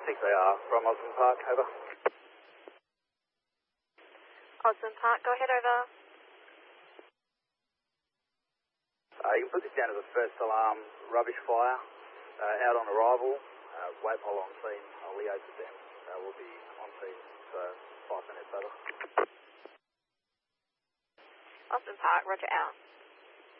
6AR from Osborne Park, over. Osborne Park, go ahead, over. You can put this down as a first alarm rubbish fire. Out on arrival, Waypole on scene. I'll liaise with them. We'll be on scene for 5 minutes, over. Osborne Park, roger out.